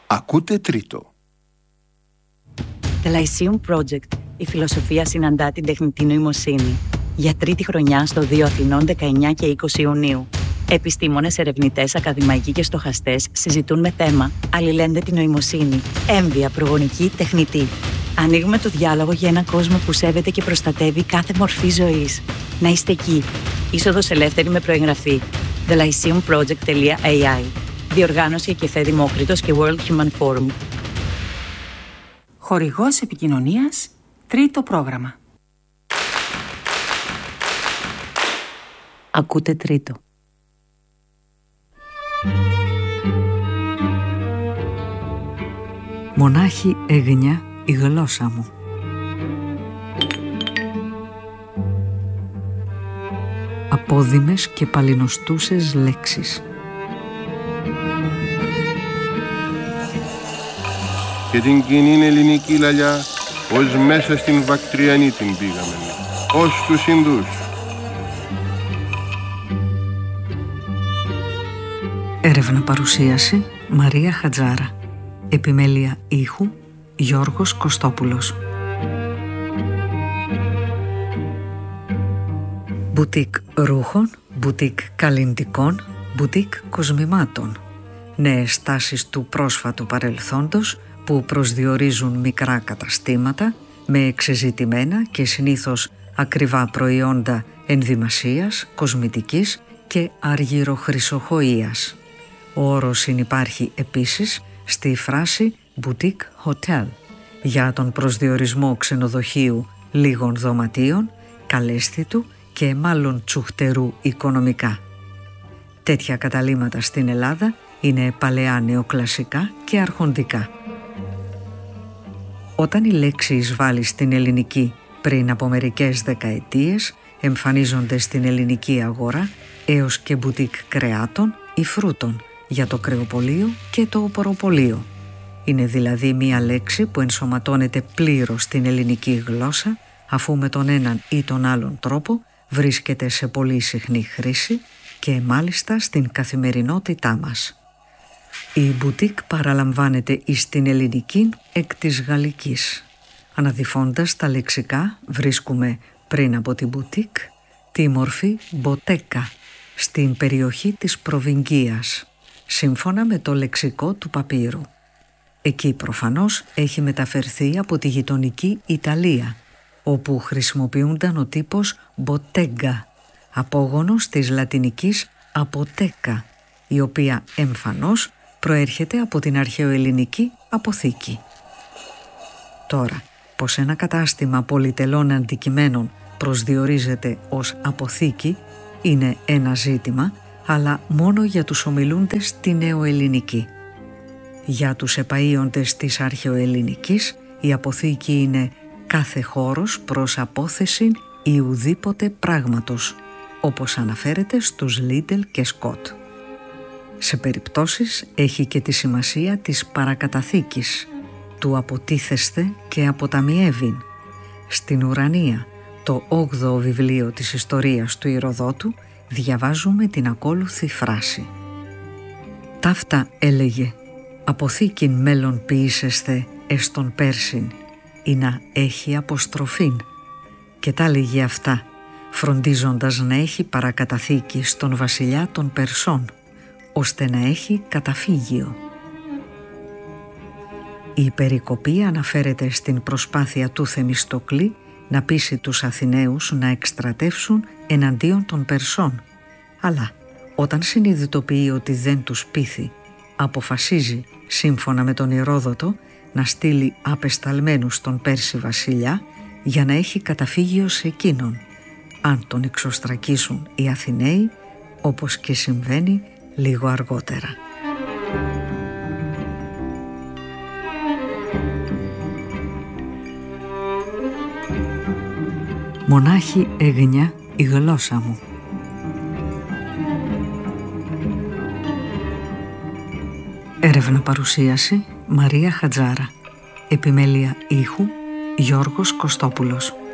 Ακούτε τρίτο. The Lyceum Project. Η φιλοσοφία συναντά την τεχνητή νοημοσύνη. Για τρίτη χρονιά στο 2 Αθηνών 19 και 20 Ιουνίου. Επιστήμονες, ερευνητές, ακαδημαϊκοί και στοχαστές συζητούν με θέμα αλληλένδετη νοημοσύνη, έμβια, προγονική, τεχνητή. Ανοίγουμε το διάλογο για έναν κόσμο που σέβεται και προστατεύει κάθε μορφή ζωής. Να είστε εκεί. Είσοδος ελεύθερη με προεγγραφή. thelyceumproject.ai. Διοργάνωση Εκεφέ Δημόκριτος και World Human Forum. Χορηγός επικοινωνίας, τρίτο πρόγραμμα. Ακούτε τρίτο. Μονάχη έγνια η γλώσσα μου. Απόδημες και παλινοστούσες λέξεις. Και την κοινή ελληνική λαλιά, ως μέσα στην Βακτριανή την πήγαμε, ως τους Ινδούς. Έρευνα παρουσίαση Μαρία Χατζάρα. Επιμέλεια ήχου Γιώργος Κωστόπουλος. Μπουτίκ ρούχων, μπουτίκ καλλυντικών, μπουτίκ κοσμημάτων. Νέες τάσεις του πρόσφατου παρελθόντος που προσδιορίζουν μικρά καταστήματα με εξεζητημένα και συνήθως ακριβά προϊόντα ενδυμασίας, κοσμητικής και αργυροχρυσοχοΐας. Ο όρος συνυπάρχει επίσης στη φράση boutique hotel για τον προσδιορισμό ξενοδοχείου λίγων δωματίων, καλέσθητου και μάλλον τσουχτερού οικονομικά. Τέτοια καταλύματα στην Ελλάδα είναι παλαιά νεοκλασικά και αρχοντικά. Όταν η λέξη εισβάλλει στην ελληνική πριν από μερικές δεκαετίες, εμφανίζονται στην ελληνική αγορά έως και μπουτίκ κρεάτων ή φρούτων για το κρεοπωλείο και το οποροπωλείο. Είναι δηλαδή μία λέξη που ενσωματώνεται πλήρως στην ελληνική γλώσσα, αφού με τον έναν ή τον άλλον τρόπο βρίσκεται σε πολύ συχνή χρήση και μάλιστα στην καθημερινότητά μας. Η μπουτίκ παραλαμβάνεται εις την ελληνική εκ της γαλλικής. Αναδιφώντας τα λεξικά βρίσκουμε πριν από την μπουτίκ τη μορφή μποτέκα στην περιοχή της Προβυγγίας, σύμφωνα με το λεξικό του Παπύρου. Εκεί προφανώς έχει μεταφερθεί από τη γειτονική Ιταλία, όπου χρησιμοποιούνταν ο τύπος μποτέγκα, απόγονος της λατινικής αποτέκα, η οποία εμφανώς προέρχεται από την αρχαιοελληνική αποθήκη. Τώρα, πως ένα κατάστημα πολυτελών αντικειμένων προσδιορίζεται ως αποθήκη είναι ένα ζήτημα, αλλά μόνο για τους ομιλούντες στη νεοελληνική. Για τους επαΐοντες της αρχαιοελληνικής, η αποθήκη είναι κάθε χώρος προς απόθεση ή ουδήποτε πράγματος, όπως αναφέρεται στους Λίντελ και Σκοτ. Σε περιπτώσεις έχει και τη σημασία της παρακαταθήκης, του αποτίθεστε και αποταμιεύειν. Στην Ουρανία, το 8ο βιβλίο της ιστορίας του Ηροδότου, διαβάζουμε την ακόλουθη φράση. «Ταύτα έλεγε, αποθήκην μέλλον ποιήσεσθε εις τον Πέρσιν, ή να έχει αποστροφήν». Και τα λέγει αυτά, φροντίζοντας να έχει παρακαταθήκη στον βασιλιά των Περσών, ώστε να έχει καταφύγιο. Η περικοπή αναφέρεται στην προσπάθεια του Θεμιστοκλή να πείσει τους Αθηναίους να εκστρατεύσουν εναντίον των Περσών, αλλά όταν συνειδητοποιεί ότι δεν τους πείθει, αποφασίζει, σύμφωνα με τον Ηρόδοτο, να στείλει απεσταλμένους στον Πέρση βασιλιά για να έχει καταφύγιο σε εκείνον, αν τον εξωστρακίσουν οι Αθηναίοι, όπως και συμβαίνει λίγο αργότερα. Μονάχη έγνια η γλώσσα μου. Έρευνα παρουσίαση Μαρία Χατζάρα. Επιμέλεια ήχου Γιώργος Κωστόπουλος.